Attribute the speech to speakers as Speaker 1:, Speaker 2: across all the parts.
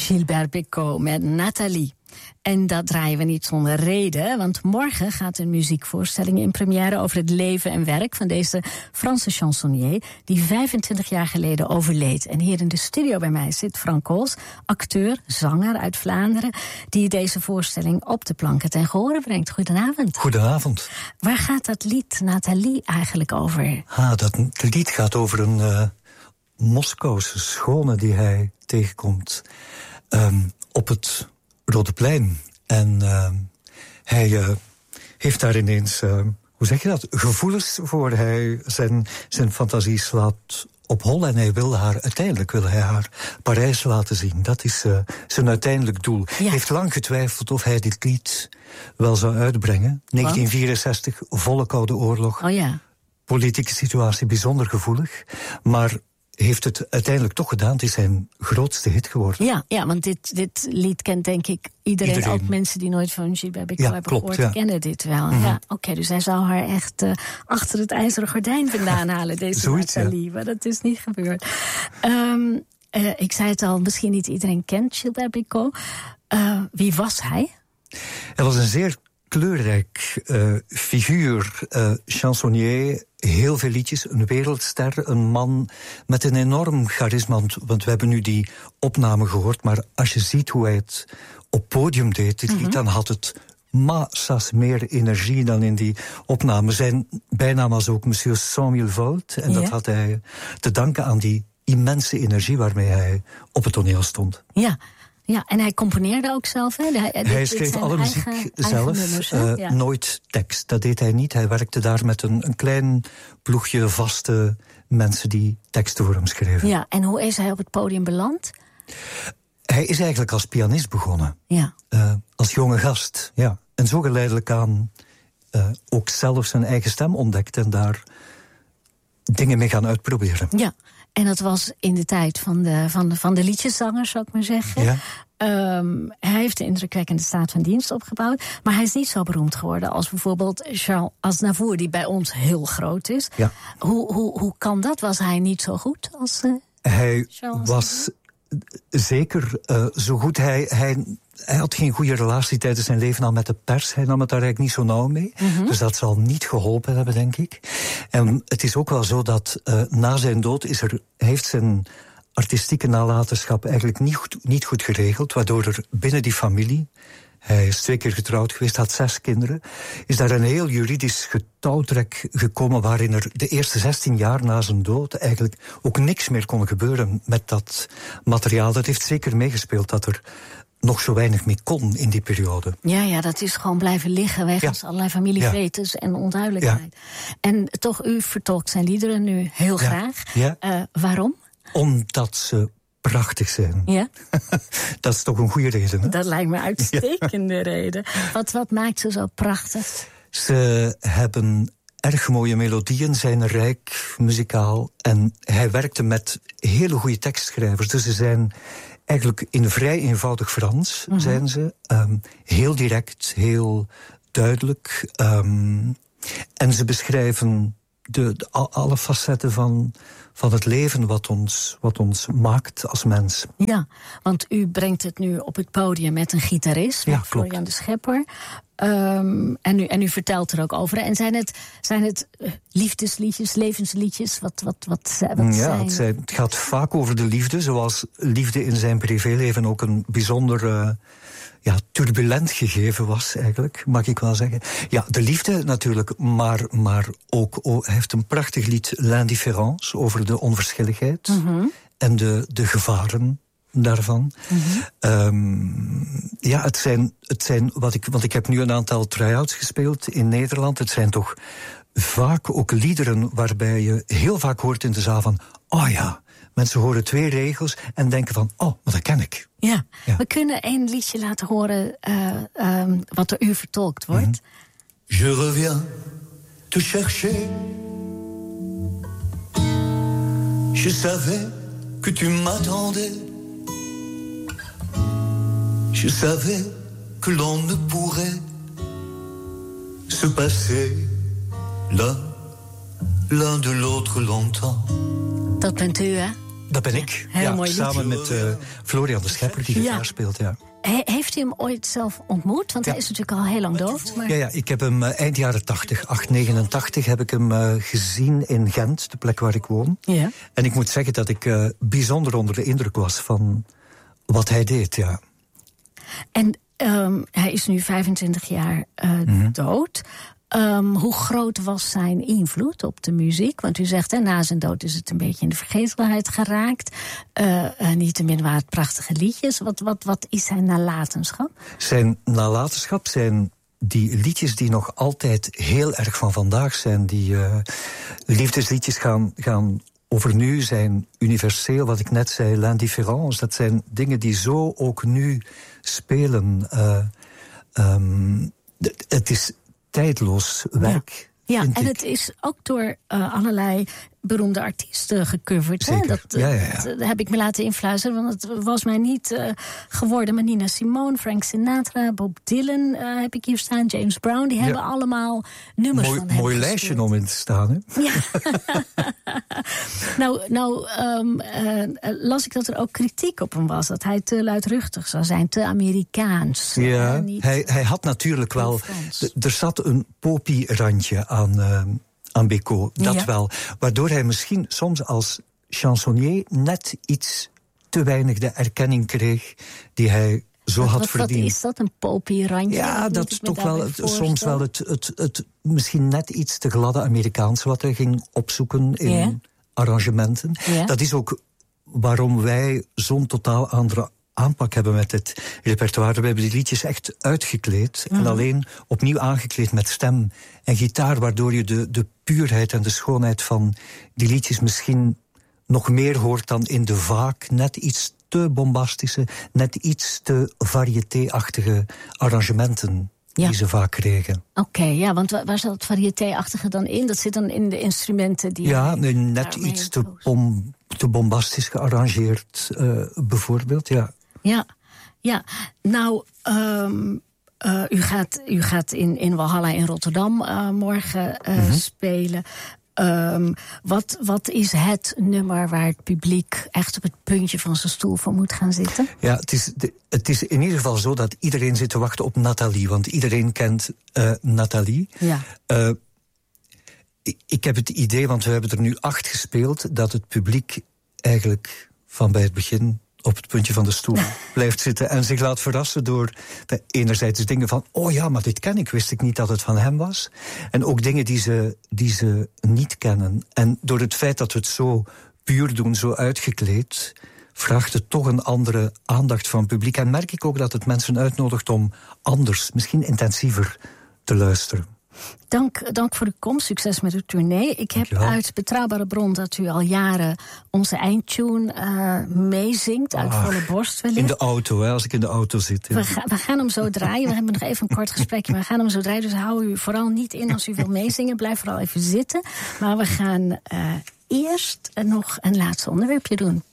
Speaker 1: Gilbert Bécaud met Nathalie. En dat draaien we niet zonder reden, want morgen gaat een muziekvoorstelling in première over het leven en werk van deze Franse chansonnier die 25 jaar geleden overleed. En hier in de studio bij mij zit Frank Cols, acteur, zanger uit Vlaanderen, die deze voorstelling op de planken ten gehore brengt. Goedenavond.
Speaker 2: Goedenavond.
Speaker 1: Waar gaat dat lied Nathalie eigenlijk over?
Speaker 2: Dat lied gaat over een Moskouse schone die hij tegenkomt op het Rodeplein. En hij heeft daar ineens, hoe zeg je dat, gevoelens voor. Hij zijn fantasie slaat op hol en uiteindelijk wil hij haar Parijs laten zien. Dat is zijn uiteindelijk doel. Hij heeft lang getwijfeld of hij dit lied wel zou uitbrengen. 1964, volle Koude Oorlog.
Speaker 1: Oh ja.
Speaker 2: Politieke situatie bijzonder gevoelig. Maar heeft het uiteindelijk toch gedaan. Het is zijn grootste hit geworden.
Speaker 1: Ja, want dit lied kent denk ik iedereen. Ook mensen die nooit van Gilbert Bécaud hebben gehoord, kennen dit wel. Mm-hmm. Ja, oké, dus hij zou haar echt achter het ijzeren gordijn vandaan halen, deze Nathalie. Maar dat is niet gebeurd. Ik zei het al, misschien niet iedereen kent Gilbert Bécaud. Wie was hij?
Speaker 2: Hij was een zeer kleurrijk figuur, chansonnier, heel veel liedjes, een wereldster, een man met een enorm charisma. Want we hebben nu die opname gehoord, maar als je ziet hoe hij het op podium deed, dit lied, dan had het massa's meer energie dan in die opname. Zijn bijnaam was ook Monsieur 100.000 volt, en dat had hij te danken aan die immense energie waarmee hij op het toneel stond.
Speaker 1: Ja, en hij componeerde ook zelf, hè?
Speaker 2: Hij schreef alle muziek zelf, nooit tekst. Dat deed hij niet. Hij werkte daar met een klein ploegje vaste mensen die teksten voor hem schreven.
Speaker 1: Ja, en hoe is hij op het podium beland?
Speaker 2: Hij is eigenlijk als pianist begonnen.
Speaker 1: Ja.
Speaker 2: Als jonge gast, ja. En zo geleidelijk aan ook zelf zijn eigen stem ontdekt en daar dingen mee gaan uitproberen.
Speaker 1: Ja. En dat was in de tijd van de liedjeszangers, zou ik maar zeggen.
Speaker 2: Ja.
Speaker 1: Hij heeft een indrukwekkende staat van dienst opgebouwd. Maar hij is niet zo beroemd geworden als bijvoorbeeld Charles Aznavour, die bij ons heel groot is. Ja. Hoe kan dat? Was hij niet zo goed als
Speaker 2: hij
Speaker 1: Charles
Speaker 2: was zeker zo goed. Hij had geen goede relatie tijdens zijn leven al met de pers. Hij nam het daar eigenlijk niet zo nauw mee. Mm-hmm. Dus dat zal niet geholpen hebben, denk ik. En het is ook wel zo dat na zijn dood heeft zijn artistieke nalatenschap eigenlijk niet goed geregeld, waardoor er binnen die familie, hij is 2 keer getrouwd geweest, had 6 kinderen, is daar een heel juridisch getouwtrek gekomen waarin er de eerste 16 jaar na zijn dood eigenlijk ook niks meer kon gebeuren met dat materiaal. Dat heeft zeker meegespeeld dat er nog zo weinig mee kon in die periode.
Speaker 1: Ja, dat is gewoon blijven liggen wegens allerlei familievetes en onduidelijkheid. Ja. En toch, u vertolkt zijn liederen nu heel graag. Ja. Waarom?
Speaker 2: Omdat ze prachtig zijn.
Speaker 1: Ja?
Speaker 2: Dat is toch een goede reden, hè?
Speaker 1: Dat lijkt me een uitstekende reden. Wat maakt ze zo prachtig?
Speaker 2: Ze hebben erg mooie melodieën, zijn rijk muzikaal. En hij werkte met hele goede tekstschrijvers. Dus ze zijn eigenlijk in vrij eenvoudig Frans, zijn ze. Heel direct, heel duidelijk. En ze beschrijven alle facetten van het leven wat ons maakt als mens. Ja,
Speaker 1: want u brengt het nu op het podium met een gitarist, met Florian de Schepper. En u vertelt er ook over. En zijn het liefdesliedjes, levensliedjes? Wat zijn?
Speaker 2: Het gaat vaak over de liefde, zoals liefde in zijn privéleven ook een bijzonder turbulent gegeven was, eigenlijk, mag ik wel zeggen. Ja, de liefde natuurlijk, maar ook hij heeft een prachtig lied, L'Indifférence, over de onverschilligheid en de gevaren daarvan. Het zijn want ik heb nu een aantal try-outs gespeeld in Nederland. Het zijn toch vaak ook liederen waarbij je heel vaak hoort in de zaal van, oh ja, mensen horen 2 regels en denken van, oh, maar dat ken ik.
Speaker 1: Ja, we kunnen 1 liedje laten horen wat door u vertolkt wordt.
Speaker 3: Je reviens te chercher. Je savais que tu m'attendais. Je savais que l'on ne pourrait se passer l'un de l'autre longtemps.
Speaker 1: Dat bent u, hè?
Speaker 2: Dat ben ik.
Speaker 1: Heel mooi lied.
Speaker 2: Samen met Florian de Schepper, die gitaar speelt, ja.
Speaker 1: Heeft u hem ooit zelf ontmoet? Want hij is natuurlijk al heel lang dood. Maar...
Speaker 2: Ja, ik heb hem eind jaren 80, 89, heb ik hem gezien in Gent, de plek waar ik woon.
Speaker 1: Ja.
Speaker 2: En ik moet zeggen dat ik bijzonder onder de indruk was van wat hij deed, ja.
Speaker 1: En hij is nu 25 jaar dood. Hoe groot was zijn invloed op de muziek? Want u zegt, na zijn dood is het een beetje in de vergetelheid geraakt. Niettemin waren het prachtige liedjes. Wat is zijn nalatenschap?
Speaker 2: Zijn nalatenschap zijn die liedjes die nog altijd heel erg van vandaag zijn. Die liefdesliedjes gaan over nu, zijn universeel. Wat ik net zei, l'indifférence. Dat zijn dingen die zo ook nu spelen. Het is tijdloos werk.
Speaker 1: Ja, en het is ook door allerlei beroemde artiesten gecoverd. Hè? Dat heb ik me laten influisteren, want het was mij niet geworden. Maar Nina Simone, Frank Sinatra, Bob Dylan heb ik hier staan, James Brown. Die hebben allemaal nummers van hem
Speaker 2: mooi lijstje om in te staan, hè? Ja.
Speaker 1: nou las ik dat er ook kritiek op hem was. Dat hij te luidruchtig zou zijn, te Amerikaans.
Speaker 2: Ja, hij had natuurlijk wel... Er zat een poppy-randje aan Bécaud, dat wel. Waardoor hij misschien soms als chansonnier net iets te weinig de erkenning kreeg die hij zo had verdiend.
Speaker 1: Wat is dat, een poppy-randje?
Speaker 2: Ja, dat is toch wel soms wel het misschien net iets te gladde Amerikaanse wat hij ging opzoeken in arrangementen. Yeah. Dat is ook waarom wij zo'n totaal andere aanpak hebben met het repertoire. We hebben die liedjes echt uitgekleed en alleen opnieuw aangekleed met stem en gitaar, waardoor je de puurheid en de schoonheid van die liedjes misschien nog meer hoort dan in de vaak net iets te bombastische, net iets te variété-achtige arrangementen die ze vaak kregen.
Speaker 1: Oké, want waar zat het variété-achtige dan in? Dat zit dan in de instrumenten die...
Speaker 2: Ja, net iets te bombastisch gearrangeerd, bijvoorbeeld,
Speaker 1: Ja. Nou, u gaat in Walhalla in Rotterdam morgen spelen. Wat is het nummer waar het publiek echt op het puntje van zijn stoel voor moet gaan zitten?
Speaker 2: Ja, het is in ieder geval zo dat iedereen zit te wachten op Nathalie. Want iedereen kent Nathalie.
Speaker 1: Ja.
Speaker 2: Ik heb het idee, want we hebben er nu 8 gespeeld, dat het publiek eigenlijk van bij het begin op het puntje van de stoel blijft zitten en zich laat verrassen door enerzijds dingen van, oh ja, maar dit ken ik, wist ik niet dat het van hem was. En ook dingen die ze niet kennen. En door het feit dat we het zo puur doen, zo uitgekleed, vraagt het toch een andere aandacht van het publiek. En merk ik ook dat het mensen uitnodigt om anders, misschien intensiever te luisteren.
Speaker 1: Dank voor de komst. Succes met uw tournee. Ik heb uit betrouwbare bron dat u al jaren onze eindtune meezingt. Uit volle borst wellicht.
Speaker 2: In de auto, als ik in de auto zit. Ja.
Speaker 1: We gaan hem zo draaien. We hebben nog even een kort gesprekje, maar we gaan hem zo draaien. Dus hou u vooral niet in als u wil meezingen. Blijf vooral even zitten. Maar we gaan eerst nog een laatste onderwerpje doen.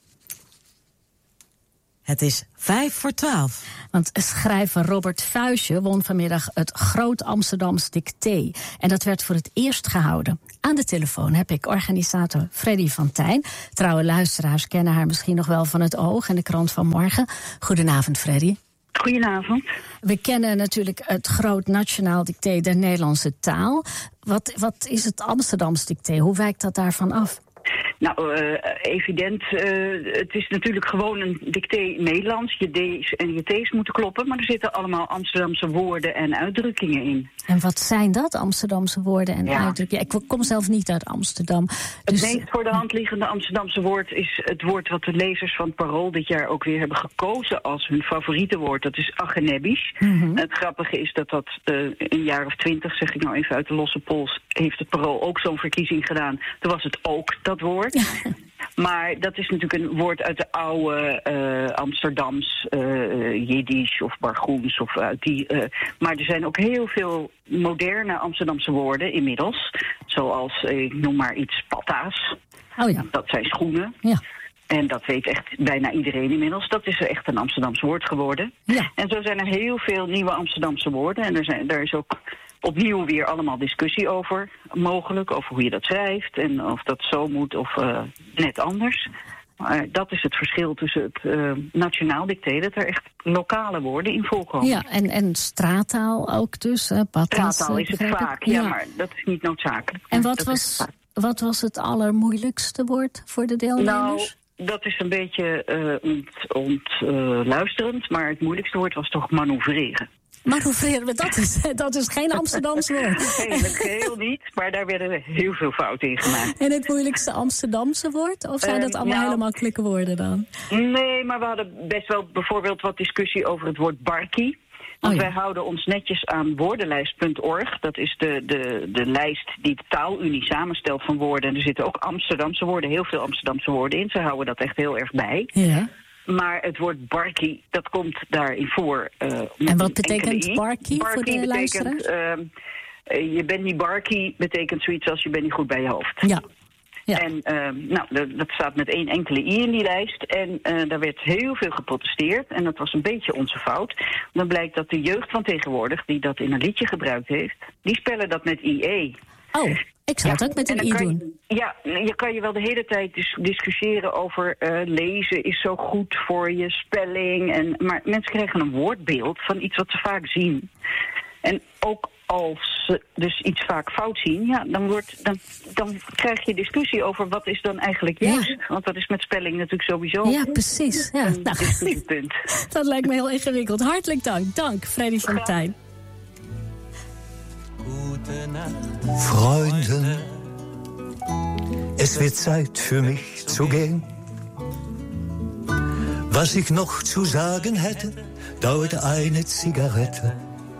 Speaker 4: Het is 11:55.
Speaker 1: Want schrijver Robert Fuisje won vanmiddag het Groot Amsterdams Dicté. En dat werd voor het eerst gehouden. Aan de telefoon heb ik organisator Freddy van Tijn. Trouwe luisteraars kennen haar misschien nog wel van het Oog en de krant van morgen. Goedenavond, Freddy.
Speaker 5: Goedenavond.
Speaker 1: We kennen natuurlijk het Groot Nationaal Dicté der Nederlandse taal. Wat is het Amsterdams Dicté? Hoe wijkt dat daarvan af?
Speaker 5: Nou, evident. Het is natuurlijk gewoon een dicté Nederlands. Je D's en je T's moeten kloppen. Maar er zitten allemaal Amsterdamse woorden en uitdrukkingen in.
Speaker 1: En wat zijn dat, Amsterdamse woorden en uitdrukkingen? Ik kom zelf niet uit Amsterdam.
Speaker 5: Dus... Het meest voor de hand liggende Amsterdamse woord is het woord wat de lezers van het Parool dit jaar ook weer hebben gekozen als hun favoriete woord. Dat is achenebisch. Het grappige is dat een jaar of 20, zeg ik nou even uit de losse pols, heeft het Parool ook zo'n verkiezing gedaan. Toen was het ook dat woord. Maar dat is natuurlijk een woord uit de oude Amsterdams, Jiddisch of Bargoens. Of, maar er zijn ook heel veel moderne Amsterdamse woorden inmiddels. Zoals, ik noem maar iets, patta's.
Speaker 1: Oh ja.
Speaker 5: Dat zijn schoenen.
Speaker 1: Ja.
Speaker 5: En dat weet echt bijna iedereen inmiddels. Dat is echt een Amsterdams woord geworden. Ja. En zo zijn er heel veel nieuwe Amsterdamse woorden. En daar is ook opnieuw weer allemaal discussie over mogelijk. Over hoe je dat schrijft en of dat zo moet of net anders. Dat is het verschil tussen het nationaal dicté, dat er echt lokale woorden in voorkomen.
Speaker 1: Ja, en straattaal ook dus.
Speaker 5: Straattaal is het vaak, ja, maar dat is niet noodzakelijk.
Speaker 1: En wat was het allermoeilijkste woord voor de deelnemers?
Speaker 5: Nou, dat is een beetje ontluisterend, maar het moeilijkste woord was toch manoeuvreren.
Speaker 1: Manoeuvreren, dat is geen Amsterdams woord.
Speaker 5: Nee, dat geheel niet, maar daar werden heel veel fouten in gemaakt.
Speaker 1: En het moeilijkste Amsterdamse woord? Of zijn dat allemaal hele makkelijke woorden dan?
Speaker 5: Nee, maar we hadden best wel bijvoorbeeld wat discussie over het woord barkie. Want wij houden ons netjes aan woordenlijst.org. Dat is de lijst die de Taalunie samenstelt van woorden. En er zitten ook Amsterdamse woorden, heel veel Amsterdamse woorden in. Ze houden dat echt heel erg bij. Ja. Maar het woord barkie, dat komt daarin voor.
Speaker 1: En wat betekent barkie voor de luisteraar?
Speaker 5: Je bent niet barkie, betekent zoiets als je bent niet goed bij je hoofd.
Speaker 1: Ja. Ja.
Speaker 5: En dat staat met 1 enkele i in die lijst. En daar werd heel veel geprotesteerd. En dat was een beetje onze fout. Dan blijkt dat de jeugd van tegenwoordig, die dat in een liedje gebruikt heeft, die spellen dat met IE.
Speaker 1: Oh, ik zou het ook met een i doen.
Speaker 5: Je kan je wel de hele tijd discussiëren over lezen is zo goed voor je spelling. Maar mensen krijgen een woordbeeld van iets wat ze vaak zien. En ook als ze dus iets vaak fout zien, ja, dan krijg je discussie over wat is dan eigenlijk juist. Ja. Want dat is met spelling natuurlijk sowieso.
Speaker 1: Ja, precies. Ja.
Speaker 5: Een discussiepunt.
Speaker 1: Dat lijkt me heel ingewikkeld. Hartelijk dank. Dank, Freddy van Tijn.
Speaker 3: Freunde, es wird Zeit für mich zu gehen. Was ich noch zu sagen hätte, dauert eine Zigarette.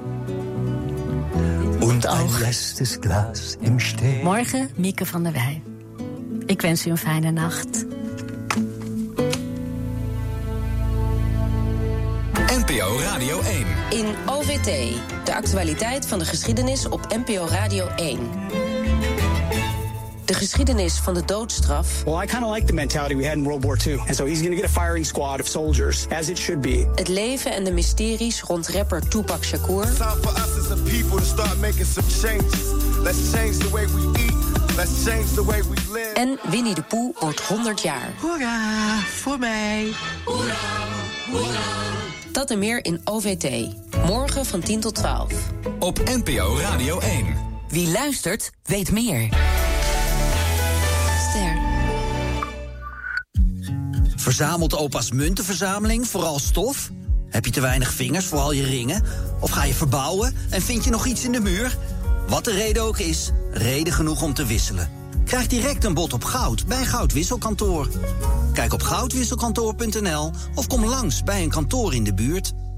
Speaker 3: Und ein letztes Glas im Stehen.
Speaker 1: Morgen, Mieke van der Wij. Ik wens u een fijne nacht.
Speaker 6: NPO Radio 1.
Speaker 7: In OVT, de actualiteit van de geschiedenis op NPO Radio 1. De geschiedenis van de doodstraf.
Speaker 8: Well, I kind of like the mentality we had in World War II. And so he's going to get a firing squad of soldiers, as it should be.
Speaker 7: Het leven en de mysteries rond rapper Tupac Shakur.
Speaker 9: Time for us as a people to start making some changes. Let's change the way we eat. Let's change the way we live.
Speaker 7: En Winnie de Pooh wordt 100 jaar.
Speaker 10: Hoera, voor mij. Hoera,
Speaker 7: hoera. Dat en meer in OVT. Morgen van 10 tot 12.
Speaker 6: Op NPO Radio 1.
Speaker 11: Wie luistert, weet meer. Verzamelt opa's muntenverzameling vooral stof? Heb je te weinig vingers voor al je ringen? Of ga je verbouwen en vind je nog iets in de muur? Wat de reden ook is, reden genoeg om te wisselen. Krijg direct een bod op goud bij Goudwisselkantoor. Kijk op goudwisselkantoor.nl of kom langs bij een kantoor in de buurt.